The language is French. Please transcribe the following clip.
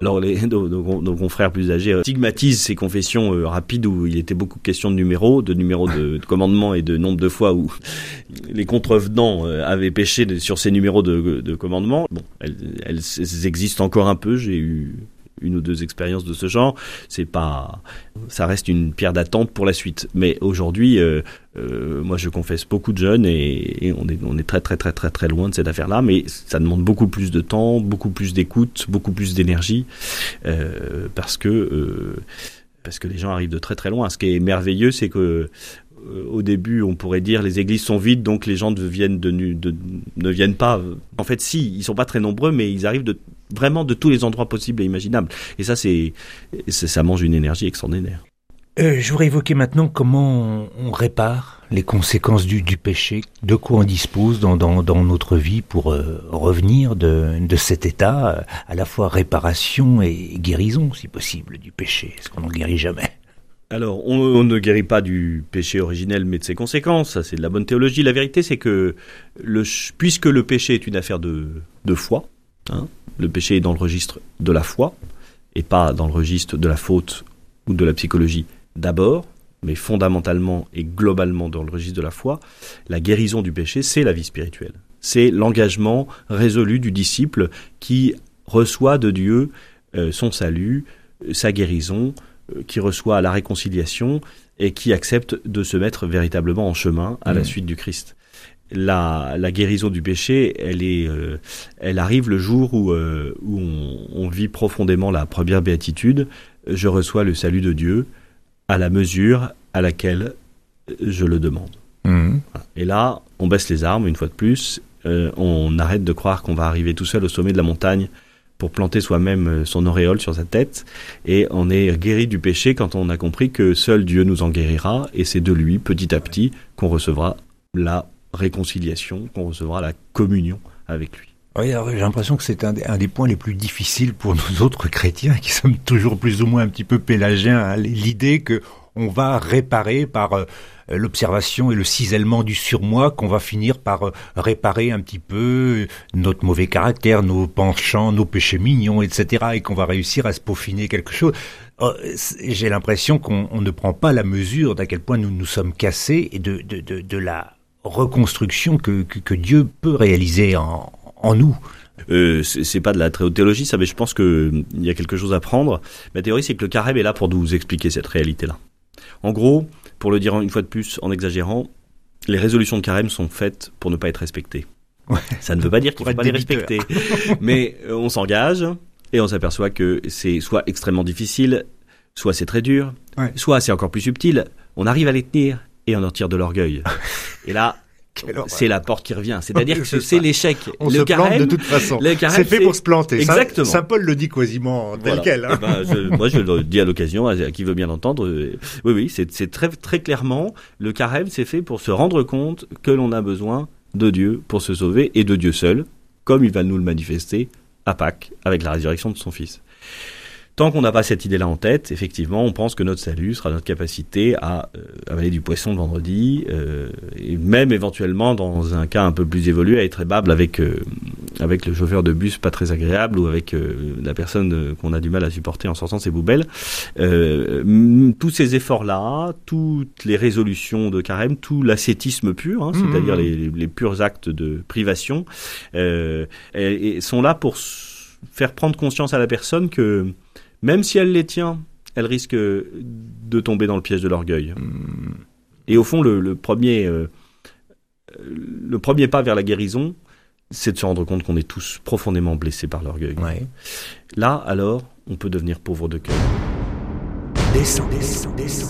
Alors nos confrères plus âgés stigmatisent ces confessions rapides où il était beaucoup question de numéros de commandement et de nombre de fois où les contrevenants avaient péché sur ces numéros de commandement. Bon, elles existent encore un peu, j'ai eu une ou deux expériences de ce genre. Ça reste une pierre d'attente pour la suite. Mais aujourd'hui, moi je confesse beaucoup de jeunes et on est très très très très très loin de cette affaire-là. Mais ça demande beaucoup plus de temps, beaucoup plus d'écoute, beaucoup plus d'énergie, parce que les gens arrivent de très très loin. Ce qui est merveilleux, c'est que au début, on pourrait dire les églises sont vides, donc les gens ne viennent pas. En fait, si, ils sont pas très nombreux, mais ils arrivent vraiment de tous les endroits possibles et imaginables. Et ça, ça mange une énergie extraordinaire. Je voudrais évoquer maintenant comment on répare les conséquences du péché, de quoi on dispose dans notre vie pour revenir de cet état, à la fois réparation et guérison, si possible, du péché. Est-ce qu'on n'en guérit jamais ? Alors, on ne guérit pas du péché originel, mais de ses conséquences. Ça, c'est de la bonne théologie. La vérité, c'est que puisque le péché est une affaire de foi, le péché est dans le registre de la foi, et pas dans le registre de la faute ou de la psychologie d'abord, mais fondamentalement et globalement dans le registre de la foi, la guérison du péché, c'est la vie spirituelle. C'est l'engagement résolu du disciple qui reçoit de Dieu son salut, sa guérison, qui reçoit la réconciliation et qui accepte de se mettre véritablement en chemin à la suite du Christ. La guérison du péché, elle arrive le jour où on vit profondément la première béatitude. Je reçois le salut de Dieu à la mesure à laquelle je le demande. Et là, on baisse les armes une fois de plus. On arrête de croire qu'on va arriver tout seul au sommet de la montagne pour planter soi-même son auréole sur sa tête, et on est guéri du péché quand on a compris que seul Dieu nous en guérira, et c'est de lui, petit à petit, qu'on recevra la réconciliation, qu'on recevra la communion avec lui. Oui, alors j'ai l'impression que c'est un des points les plus difficiles pour nous autres chrétiens, qui sommes toujours plus ou moins un petit peu pélagiens, l'idée que on va réparer par l'observation et le cisèlement du surmoi, qu'on va finir par réparer un petit peu notre mauvais caractère, nos penchants, nos péchés mignons, etc., et qu'on va réussir à se peaufiner quelque chose. J'ai l'impression qu'on ne prend pas la mesure d'à quel point nous sommes cassés et de la reconstruction que Dieu peut réaliser en nous. C'est pas de la très haute théologie, ça, mais je pense qu'il y a quelque chose à prendre. Ma théorie, c'est que le carême est là pour nous expliquer cette réalité-là. En gros, pour le dire une fois de plus en exagérant, les résolutions de carême sont faites pour ne pas être respectées. Ouais. Ça ne veut pas dire qu'il ne faut pas les respecter. Mais on s'engage et on s'aperçoit que c'est soit extrêmement difficile, soit c'est très dur, soit c'est encore plus subtil. On arrive à les tenir et on en tire de l'orgueil. Et là, c'est la porte qui revient. C'est-à-dire que c'est l'échec. On se plante de toute façon. C'est fait pour se planter. Exactement. Saint Paul le dit quasiment tel quel. Hein. Moi, je le dis à l'occasion, à qui veut bien l'entendre. Oui, c'est très, très clairement, le carême, c'est fait pour se rendre compte que l'on a besoin de Dieu pour se sauver, et de Dieu seul, comme il va nous le manifester à Pâques, avec la résurrection de son Fils. Tant qu'on n'a pas cette idée-là en tête, effectivement, on pense que notre salut sera notre capacité à avaler du poisson le vendredi, et même éventuellement, dans un cas un peu plus évolué, à être aimable avec le chauffeur de bus pas très agréable, ou avec la personne qu'on a du mal à supporter en sortant ses poubelles. Tous ces efforts-là, toutes les résolutions de carême, tout l'ascétisme pur, c'est-à-dire les purs actes de privation, et sont là pour faire prendre conscience à la personne que même si elle les tient, elle risque de tomber dans le piège de l'orgueil. Et au fond, le premier pas vers la guérison, c'est de se rendre compte qu'on est tous profondément blessés par l'orgueil. Ouais. Là, alors, on peut devenir pauvre de cœur. Descends.